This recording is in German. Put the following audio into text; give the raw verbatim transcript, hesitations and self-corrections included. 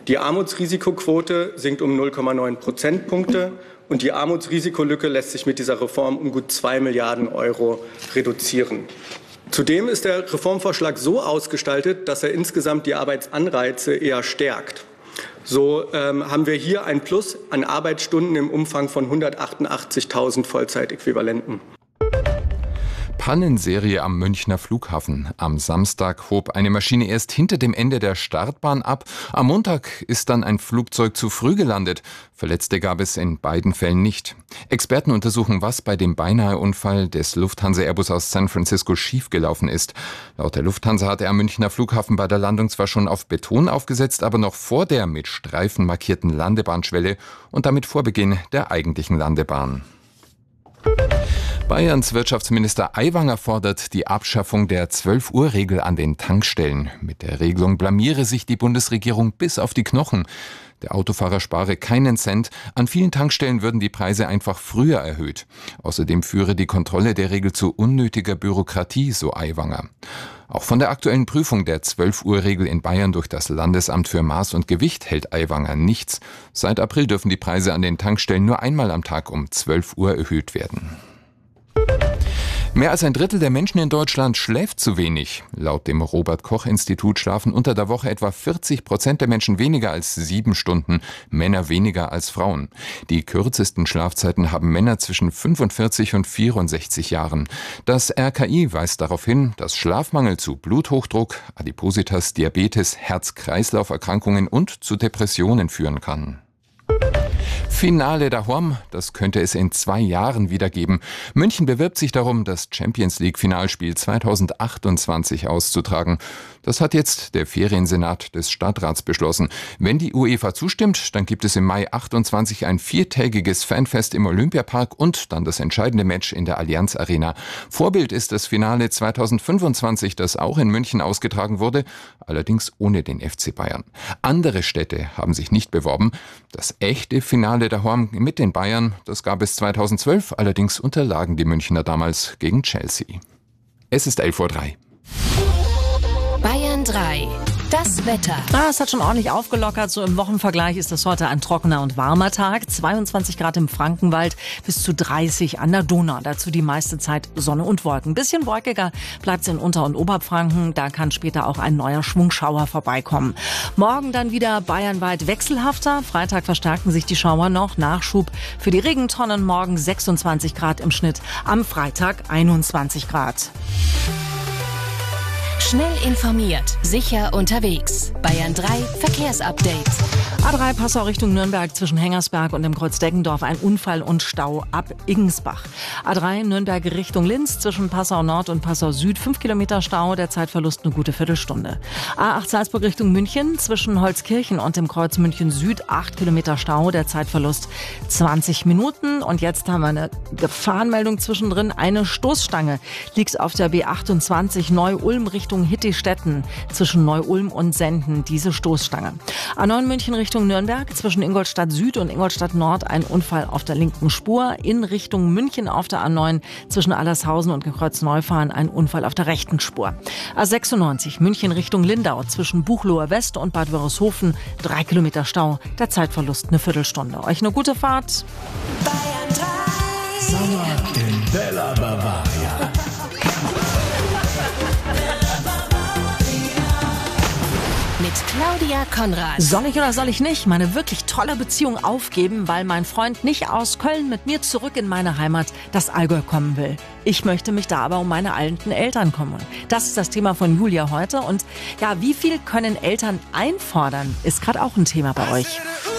Die Armutsrisikoquote sinkt um null Komma neun Prozentpunkte und die Armutsrisikolücke lässt sich mit dieser Reform um gut zwei Milliarden Euro reduzieren. Zudem ist der Reformvorschlag so ausgestaltet, dass er insgesamt die Arbeitsanreize eher stärkt. So ähm, haben wir hier ein Plus an Arbeitsstunden im Umfang von hundertachtundachtzigtausend Vollzeitäquivalenten. Pannenserie am Münchner Flughafen. Am Samstag hob eine Maschine erst hinter dem Ende der Startbahn ab. Am Montag ist dann ein Flugzeug zu früh gelandet. Verletzte gab es in beiden Fällen nicht. Experten untersuchen, was bei dem Beinahe-Unfall des Lufthansa-Airbus aus San Francisco schiefgelaufen ist. Laut der Lufthansa hatte er am Münchner Flughafen bei der Landung zwar schon auf Beton aufgesetzt, aber noch vor der mit Streifen markierten Landebahnschwelle und damit vor Beginn der eigentlichen Landebahn. Bayerns Wirtschaftsminister Aiwanger fordert die Abschaffung der zwölf-Uhr-Regel an den Tankstellen. Mit der Regelung blamiere sich die Bundesregierung bis auf die Knochen. Der Autofahrer spare keinen Cent. An vielen Tankstellen würden die Preise einfach früher erhöht. Außerdem führe die Kontrolle der Regel zu unnötiger Bürokratie, so Aiwanger. Auch von der aktuellen Prüfung der zwölf-Uhr-Regel in Bayern durch das Landesamt für Maß und Gewicht hält Aiwanger nichts. Seit April dürfen die Preise an den Tankstellen nur einmal am Tag um zwölf Uhr erhöht werden. Mehr als ein Drittel der Menschen in Deutschland schläft zu wenig. Laut dem Robert-Koch-Institut schlafen unter der Woche etwa vierzig Prozent der Menschen weniger als sieben Stunden, Männer weniger als Frauen. Die kürzesten Schlafzeiten haben Männer zwischen fünfundvierzig und vierundsechzig Jahren. Das R K I weist darauf hin, dass Schlafmangel zu Bluthochdruck, Adipositas, Diabetes, Herz-Kreislauf-Erkrankungen und zu Depressionen führen kann. Finale daheim, das könnte es in zwei Jahren wieder geben. München bewirbt sich darum, das Champions-League-Finalspiel zweitausendachtundzwanzig auszutragen. Das hat jetzt der Feriensenat des Stadtrats beschlossen. Wenn die UEFA zustimmt, dann gibt es im Mai achtundzwanzig ein viertägiges Fanfest im Olympiapark und dann das entscheidende Match in der Allianz Arena. Vorbild ist das Finale zweitausendfünfundzwanzig, das auch in München ausgetragen wurde, allerdings ohne den F C Bayern. Andere Städte haben sich nicht beworben. Das echte Finale daheim mit den Bayern, das gab es zweitausendzwölf, allerdings unterlagen die Münchner damals gegen Chelsea. Es ist elf Uhr drei. Bayern drei. Das Wetter. Ah, es hat schon ordentlich aufgelockert. So im Wochenvergleich ist es heute ein trockener und warmer Tag. zweiundzwanzig Grad im Frankenwald, bis zu dreißig an der Donau. Dazu die meiste Zeit Sonne und Wolken. Ein bisschen wolkiger bleibt es in Unter- und Oberfranken. Da kann später auch ein neuer Schwungschauer vorbeikommen. Morgen dann wieder bayernweit wechselhafter. Freitag verstärken sich die Schauer noch. Nachschub für die Regentonnen morgen sechsundzwanzig Grad im Schnitt. Am Freitag einundzwanzig Grad. Schnell informiert, sicher unterwegs. Bayern drei Verkehrsupdate. A drei Passau Richtung Nürnberg zwischen Hengersberg und dem Kreuz Deggendorf ein Unfall und Stau ab Igensbach. A drei Nürnberg Richtung Linz zwischen Passau Nord und Passau Süd fünf Kilometer Stau, der Zeitverlust eine gute Viertelstunde. A acht Salzburg Richtung München zwischen Holzkirchen und dem Kreuz München Süd acht Kilometer Stau, der Zeitverlust zwanzig Minuten. Und jetzt haben wir eine Gefahrenmeldung zwischendrin. Eine Stoßstange liegt auf der B achtundzwanzig Neu-Ulm Richtung Hittistetten zwischen Neu-Ulm und Senden, diese Stoßstange. A neun München Richtung Nürnberg zwischen Ingolstadt Süd und Ingolstadt Nord ein Unfall auf der linken Spur. In Richtung München auf der A neun zwischen Allershausen und Kreuz Neufahren ein Unfall auf der rechten Spur. A sechsundneunzig München Richtung Lindau zwischen Buchloe West und Bad Wörishofen drei Kilometer Stau, der Zeitverlust eine Viertelstunde. Euch eine gute Fahrt. Bayern drei. Sommer in Bella Bavaria. Mit Claudia Konrad. Soll ich oder soll ich nicht meine wirklich tolle Beziehung aufgeben, weil mein Freund nicht aus Köln mit mir zurück in meine Heimat, das Allgäu, kommen will? Ich möchte mich da aber um meine alten Eltern kümmern. Das ist das Thema von Julia heute. Und ja, wie viel können Eltern einfordern, ist gerade auch ein Thema bei euch.